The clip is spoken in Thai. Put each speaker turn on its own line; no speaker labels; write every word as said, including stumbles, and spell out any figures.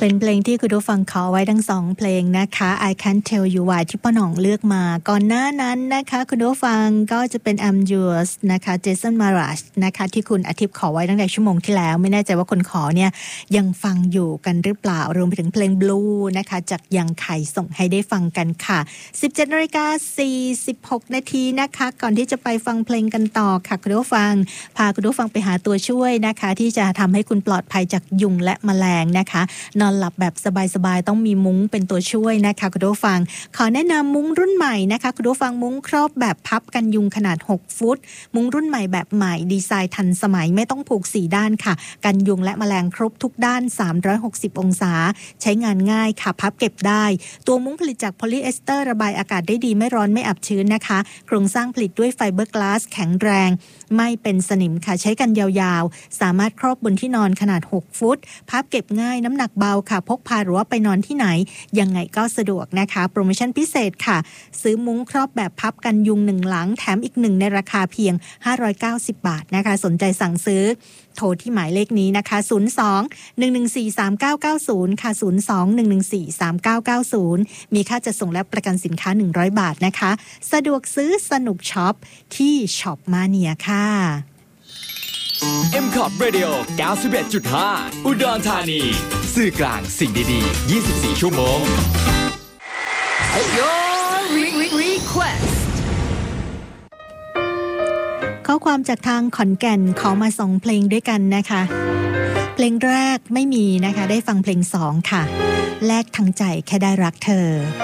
เป็นเพลงที่คุณผู้ฟังขอไว้ทั้งสองเพลงนะคะ I Can't Tell You Why ที่ป้าหน่องเลือกมาก่อนหน้านั้นนะคะคุณผู้ฟังก็จะเป็น I'm Yours นะคะ Jason Mraz นะคะที่คุณอาทิตย์ขอไว้ตั้งแต่ชั่วโมงที่แล้วไม่แน่ใจว่าคนขอเนี่ยยังฟังอยู่กันหรือเปล่ารวมไปถึงเพลง Blue นะคะจากยังไข่ส่งให้ได้ฟังกันค่ะ สิบเจ็ดนาฬิกาสี่สิบหกนาทีนะคะก่อนที่จะไปฟังเพลงกันต่อค่ะคุณผู้ฟังพาคุณผู้ฟังไปหาตัวช่วยนะคะที่จะทำให้คุณปลอดภัยจากยุงและแมลงนะคะนอนหลับแบบสบายๆต้องมีมุ้งเป็นตัวช่วยนะคะคุณผู้ฟังขอแนะนำมุ้งรุ่นใหม่นะคะคุณผู้ฟังมุ้งครอบแบบพับกันยุงขนาดหกฟุตมุ้งรุ่นใหม่แบบใหม่ดีไซน์ทันสมัยไม่ต้องผูกสี่ด้านค่ะกันยุงและแมลงครบทุกด้านสามร้อยหกสิบองศาใช้งานง่ายค่ะพับเก็บได้ตัวมุ้งผลิตจากโพลีเอสเตอร์ระบายอากาศได้ดีไม่ร้อนไม่อับชื้นนะคะโครงสร้างผลิตด้วยไฟเบอร์กลาสแข็งแรงไม่เป็นสนิมค่ะใช้กันยาวๆสามารถครอบบนที่นอนขนาดหกฟุตพับเก็บง่ายน้ำหนักเบาค่ะพกพาหรือว่าไปนอนที่ไหนยังไงก็สะดวกนะคะโปรโมชั่นพิเศษค่ะซื้อมุ้งครอบแบบพับกันยุงหนึ่งหลังแถมอีกหนึ่งในราคาเพียงห้าร้อยเก้าสิบบาทนะคะสนใจสั่งซื้อโทรที่หมายเลขนี้นะคะศูนย์ สอง หนึ่ง หนึ่ง สี่ สาม เก้า เก้า ศูนย์ค่ะศูนย์ สอง หนึ่ง หนึ่ง สี่ สาม เก้า เก้า ศูนย์มีค่าจัดส่งและประกันสินค้าหนึ่งร้อยบาทนะคะสะดวกซื้อสนุกช็อปที่ช็อปมาเนียค่ะ
เอ็ม คอ ที Radio เก้าสิบเอ็ดจุดห้า อุดรธานีสื่อกลางสิ่งดีๆยี่สิบสี่ชั่วโมง
Your request
ข้อความจากทางขอนแก่นขอมาสองเพลงด้วยกันนะคะเพลงแรกไม่มีนะคะได้ฟังเพลงสองค่ะแลกทางใจแค่ได้รักเธอ